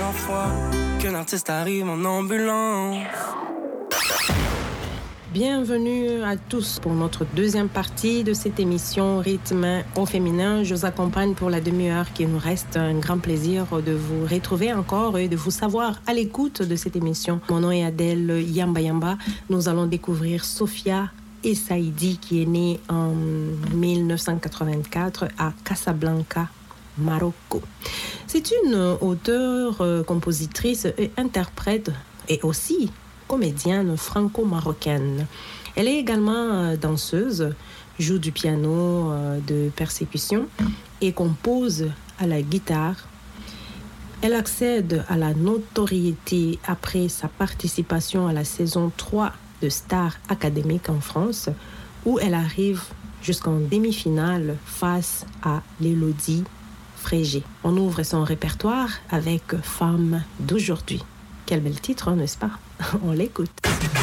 première fois qu'un artiste arrive en ambulance. Bienvenue à tous pour notre deuxième partie de cette émission Rythme au féminin. Je vous accompagne pour la demi-heure qui nous reste. Un grand plaisir de vous retrouver encore et de vous savoir à l'écoute de cette émission. Mon nom est Adèle Yamba Yamba. Nous allons découvrir Sophia Essaidi qui est née en 1984 à Casablanca, Maroc. C'est une auteure, compositrice et interprète et aussi comédienne franco-marocaine. Elle est également danseuse, joue du piano de persécution et compose à la guitare. Elle accède à la notoriété après sa participation à la saison 3 de Star Académique en France, où elle arrive jusqu'en demi-finale face à Lélodie Frégé. On ouvre son répertoire avec Femme d'aujourd'hui. Quel bel titre, n'est-ce pas? On l'écoute.